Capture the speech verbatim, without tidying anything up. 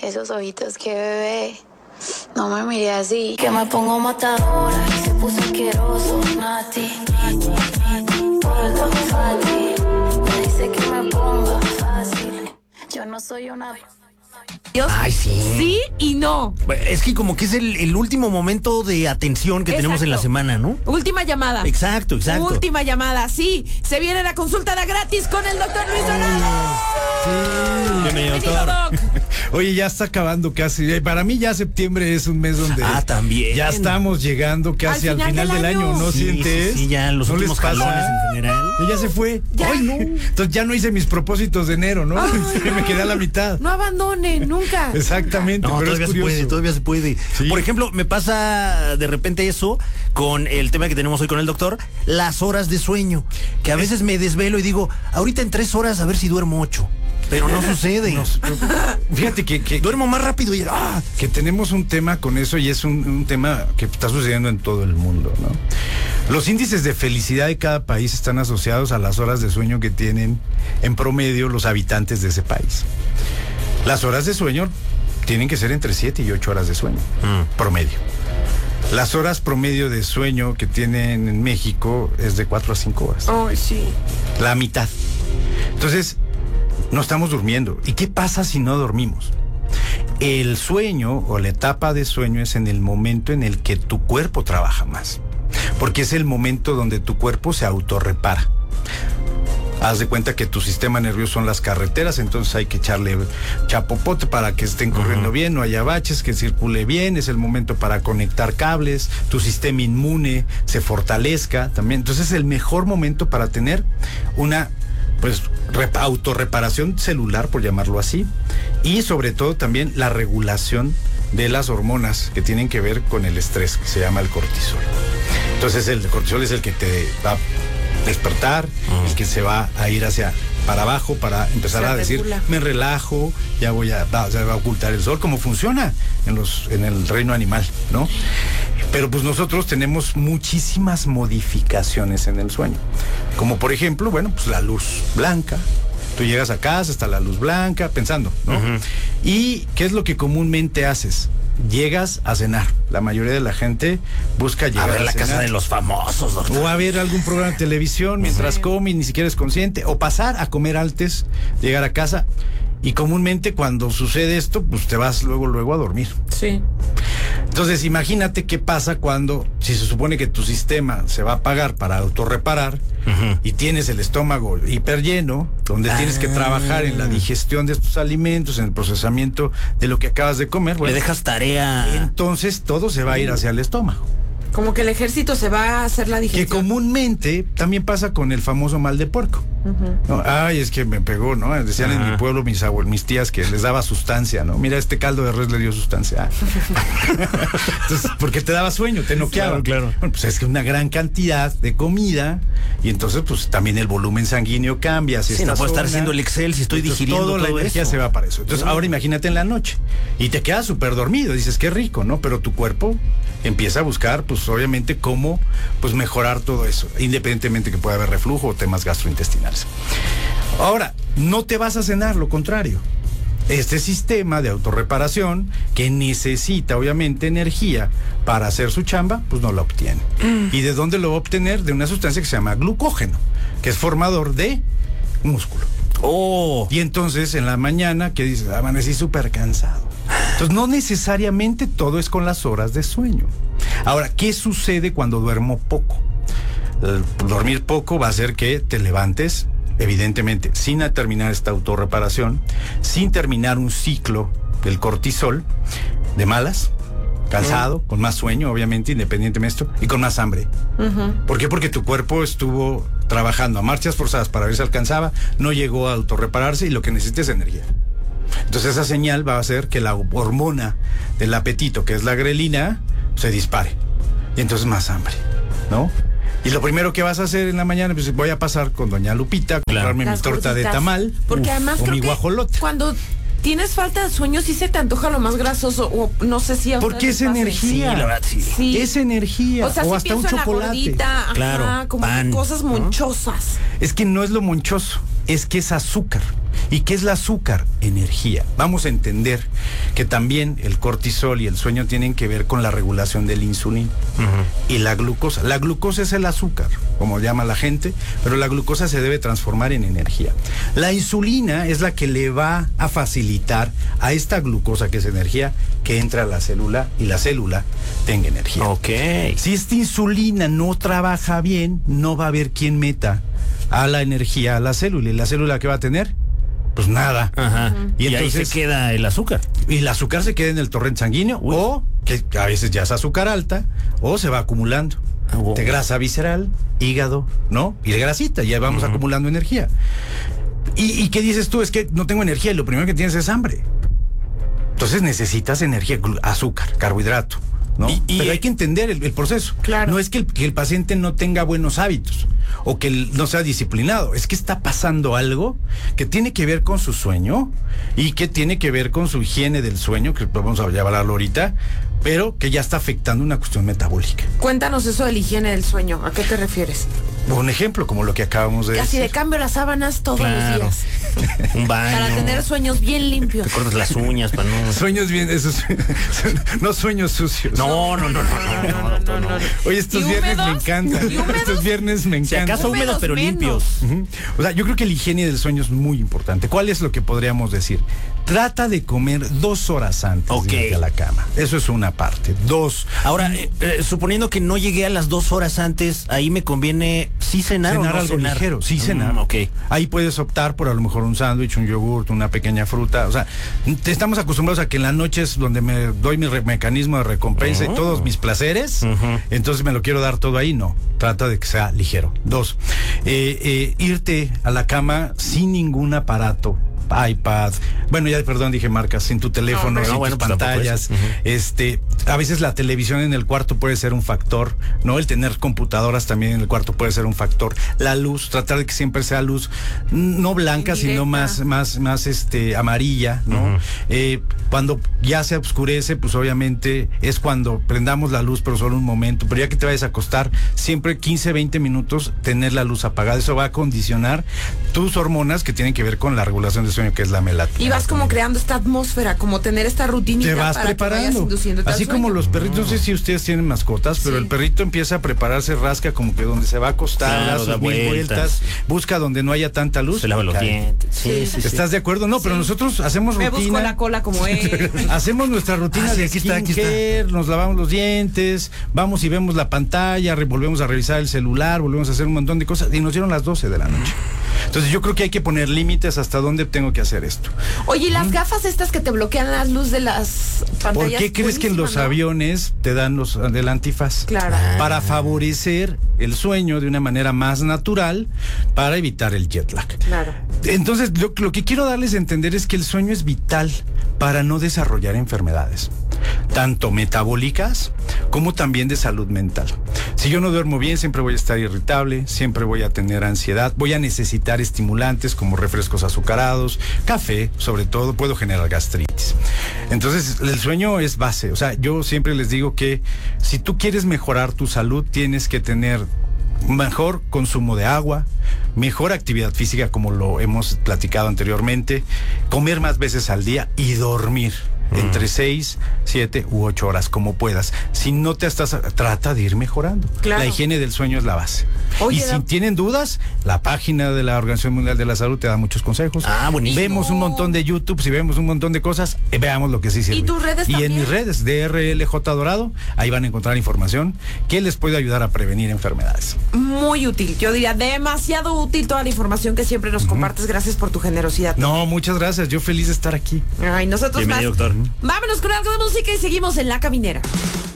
Esos ojitos, qué bebé. No me miré así. Que me pongo matadora y se puso asqueroso. Nati, todo el todo fácil. Me dice que me ponga fácil. Yo no soy una... Dios, Ay, sí. Sí y no. Es que como que es el, el último momento de atención que Exacto. tenemos en la semana, ¿no? Última llamada. Exacto, exacto. Última llamada, sí. Se viene la consulta gratis con el doctor Luis Donaldo. Bienvenido, Bienvenido, doctor. Doc. Oye, ya está acabando casi. Para mí ya septiembre es un mes donde Ah, también. ya estamos llegando casi Al al final final, del del año, año. ¿no Sí, sientes? sí, sí, ya los ¿No les últimos pasa? jalones en general. Ya se fue. Ya. Ay, no. Entonces ya no hice mis propósitos de enero, ¿no? Ay, Me quedé a la mitad. No abandone, nunca. Exactamente, No, pero todavía es se curioso. puede, todavía se puede. Sí. Por ejemplo, me pasa de repente eso con el tema que tenemos hoy con el doctor, las horas de sueño, que a veces me desvelo y digo, ahorita en tres horas a ver si duermo ocho, pero no sucede. No, fíjate que, que, Duermo más rápido y ah, que tenemos un tema con eso y es un, un tema que está sucediendo en todo el mundo, ¿no? Los índices de felicidad de cada país están asociados a las horas de sueño que tienen en promedio los habitantes de ese país. Las horas de sueño tienen que ser entre siete y ocho horas de sueño, Mm. promedio. Las horas promedio de sueño que tienen en México es de cuatro a cinco horas. Ay, sí. La mitad. Entonces, no estamos durmiendo. ¿Y qué pasa si no dormimos? El sueño o la etapa de sueño es en el momento en el que tu cuerpo trabaja más. Porque es el momento donde tu cuerpo se autorrepara. Haz de cuenta que tu sistema nervioso son las carreteras, entonces hay que echarle chapopote para que estén corriendo bien, no haya baches, que circule bien, es el momento para conectar cables, tu sistema inmune se fortalezca también. Entonces es el mejor momento para tener una pues rep- autorreparación celular, por llamarlo así, y sobre todo también la regulación de las hormonas que tienen que ver con el estrés, que se llama el cortisol. Entonces el cortisol es el que te va a despertar, el que se va a ir hacia para abajo para empezar Se a decir, regula. me relajo, ya voy a, va, se va a ocultar el sol, como funciona en los en el reino animal, ¿no? Pero pues nosotros tenemos muchísimas modificaciones en el sueño, como por ejemplo, bueno, pues la luz blanca. Tú llegas a casa, está la luz blanca, pensando, ¿no? Ujú. ¿Y qué es lo que comúnmente haces? Llegas a cenar. La mayoría de la gente busca a llegar a, ver la cenar. casa de los famosos, doctor. O a ver algún programa de televisión mientras come y ni siquiera es consciente. O pasar a comer antes, llegar a casa. Y comúnmente cuando sucede esto, pues te vas luego, luego a dormir. Sí. Entonces imagínate qué pasa cuando, si se supone que tu sistema se va a apagar para autorreparar, Ujú. y tienes el estómago hiper lleno, donde tienes que Ah. trabajar en la digestión de estos alimentos, en el procesamiento de lo que acabas de comer, Le bueno, dejas tarea. entonces todo se va a ir hacia el estómago. Como que el ejército se va a hacer la Que digestión. comúnmente también pasa con el famoso mal de puerco. ¿No? Ay, es que me pegó, ¿no? Decían en Ajá. mi pueblo mis abuelos, mis tías que les daba sustancia, ¿no? Mira, este caldo de res le dio sustancia. Entonces, porque te daba sueño, te noqueaba. Claro, claro. Bueno, pues es que una gran cantidad de comida y entonces pues también el volumen sanguíneo cambia. Si Sí, no estás puedo estar zona, haciendo el Excel si estoy entonces, digiriendo todo la todo energía eso. se va para eso. Entonces, ahora imagínate en la noche y te quedas súper dormido, dices, qué rico, ¿no? Pero tu cuerpo empieza a buscar, pues obviamente, cómo pues mejorar todo eso, independientemente que pueda haber reflujo o temas gastrointestinales. Ahora, no te vas a cenar, lo contrario. Este sistema de autorreparación, que necesita obviamente energía para hacer su chamba, pues no la obtiene. ¿Y de dónde lo va a obtener? De una sustancia que se llama glucógeno, que es formador de músculo. Oh. Y entonces en la mañana, que dices, amanecí súper cansado. Entonces no necesariamente todo es con las horas de sueño. Ahora, ¿qué sucede cuando duermo poco? El dormir poco va a hacer que te levantes, evidentemente, sin terminar esta autorreparación, sin terminar un ciclo del cortisol, de malas, cansado, con más sueño, obviamente, independientemente de esto, y con más hambre. ¿Por qué? Porque tu cuerpo estuvo trabajando a marchas forzadas para ver si alcanzaba, no llegó a autorrepararse y lo que necesita es energía. Entonces esa señal va a hacer que la hormona del apetito, que es la grelina, se dispare. Y entonces más hambre, ¿no? Y lo primero que vas a hacer en la mañana, pues voy a pasar con doña Lupita, a comprarme mi Las torta de gorditas. tamal. Porque uf, además o creo mi que guajolote. cuando tienes falta de sueño sí se te antoja lo más grasoso o no sé si a Porque ustedes es les pase. energía. Sí, la verdad, sí. Sí. Es energía. O sea, sí hasta pienso un en la chocolate. gordita, ajá, Claro, como pan, cosas ¿no? monchosas. Es que no es lo monchoso, es que es azúcar. ¿Y qué es el azúcar? Energía. Vamos a entender que también el cortisol y el sueño tienen que ver con la regulación de la insulina uh-huh. y la glucosa. La glucosa es el azúcar, como llama la gente, pero la glucosa se debe transformar en energía. La insulina es la que le va a facilitar a esta glucosa, que es energía, que entra a la célula y la célula tenga energía. Ok. Si esta insulina no trabaja bien, no va a haber quien meta a la energía a la célula. ¿Y la célula qué va a tener? Pues nada. Ajá. Uh-huh. Y, y entonces ahí se queda el azúcar. Y el azúcar se queda en el torrente sanguíneo. Uy. O que a veces ya es azúcar alta o se va acumulando. Oh. De grasa visceral, hígado, ¿no? Y de grasita, ya vamos uh-huh. acumulando energía. ¿Y, ¿Y qué dices tú? Es que no tengo energía y lo primero que tienes es hambre. Entonces necesitas energía, azúcar, carbohidrato, ¿no? Y, y, Pero hay que entender el, el proceso. Claro. No es que el, que el paciente no tenga buenos hábitos o que el, no sea disciplinado, es que está pasando algo que tiene que ver con su sueño y que tiene que ver con su higiene del sueño, que vamos a hablarlo ahorita, pero que ya está afectando una cuestión metabólica. Cuéntanos eso de la higiene del sueño, ¿a qué te refieres? Un ejemplo, como lo que acabamos de Casi decir. de cambio las sábanas todos claro. los días. Un baño. Para tener sueños bien limpios. Te cortas las uñas para no... Sueños bien, esos, no sueños sucios. No, no, no, no, no, no, doctor, no. Oye, estos viernes me encantan. Estos viernes me encantan. Si acaso húmedos, pero menos. limpios. Uh-huh. O sea, yo creo que la higiene del sueño es muy importante. ¿Cuál es lo que podríamos decir? Trata de comer dos horas antes okay. de irte a la cama. Eso es una parte. Dos. Ahora, eh, eh, suponiendo que no llegué a las dos horas antes, ahí me conviene sí cenar, cenar o no algo cenar. ligero. Sí, cenar. Mm, okay. Ahí puedes optar por a lo mejor un sándwich, un yogurt, una pequeña fruta. O sea, estamos acostumbrados a que en la noche es donde me doy mi re- mecanismo de recompensa uh-huh. y todos mis placeres. Uh-huh. Entonces me lo quiero dar todo ahí. No. Trata de que sea ligero. Dos. Eh, eh, irte a la cama sin ningún aparato. iPad, bueno, ya perdón, dije marcas, sin tu teléfono, no, sin no, bueno, tus pues pantallas, uh-huh. este, a veces la televisión en el cuarto puede ser un factor, ¿no? El tener computadoras también en el cuarto puede ser un factor, la luz, tratar de que siempre sea luz, no blanca, indirecta, sino más, más, más, este, amarilla, ¿no? Uh-huh. Eh, cuando ya se oscurece, pues obviamente es cuando prendamos la luz, pero solo un momento, pero ya que te vayas a acostar, siempre quince, veinte minutos tener la luz apagada, eso va a condicionar tus hormonas que tienen que ver con la regulación de sueño, que es la melatonina. Y vas como creando esta atmósfera, como tener esta rutina. Te vas para preparando. Así como los perritos, no sé si ustedes tienen mascotas, pero sí. El perrito empieza a prepararse, rasca como que donde se va a acostar, claro, da sus mil vueltas. vueltas, busca donde no haya tanta luz. Se lava los dientes. Sí, sí, sí, ¿estás sí. de acuerdo? No, pero sí. Nosotros hacemos rutina. Me busco la cola como él. Hacemos nuestra rutina ah, sí, de aquí está, aquí está. Nos lavamos los dientes, vamos y vemos la pantalla, volvemos a revisar el celular, volvemos a hacer un montón de cosas y nos dieron las doce de la noche. Entonces yo creo que hay que poner límites hasta dónde tengo que hacer esto. Oye, ¿y las ¿Mm? gafas estas que te bloquean la luz de las pantallas? ¿Por qué crees que en los ¿no? aviones te dan los del antifaz? Claro. Para favorecer el sueño de una manera más natural para evitar el jet lag. Claro. Entonces, lo, lo que quiero darles a entender es que el sueño es vital para no desarrollar enfermedades, tanto metabólicas como también de salud mental. Si yo no duermo bien, siempre voy a estar irritable, siempre voy a tener ansiedad, voy a necesitar estimulantes como refrescos azucarados, café, sobre todo, puedo generar gastritis. Entonces, el sueño es base. O sea, yo siempre les digo que si tú quieres mejorar tu salud, tienes que tener mejor consumo de agua, mejor actividad física, como lo hemos platicado anteriormente, comer más veces al día y dormir entre seis, siete u ocho horas, como puedas. Si no te estás, trata de ir mejorando. Claro. La higiene del sueño es la base. Oye, y si da... tienen dudas, la página de la Organización Mundial de la Salud te da muchos consejos. Ah, buenísimo. Vemos un montón de YouTube, si vemos un montón de cosas, eh, veamos lo que sí sirve. ¿Y tus redes Y también? en mis redes, D R L J Dorado, ahí van a encontrar información que les puede ayudar a prevenir enfermedades. Muy útil, yo diría demasiado útil toda la información que siempre nos uh-huh. compartes. Gracias por tu generosidad. No, muchas gracias, yo feliz de estar aquí. Ay, nosotros Bienvenido, más. Doctor. Vámonos con algo de música y seguimos en La Caminera.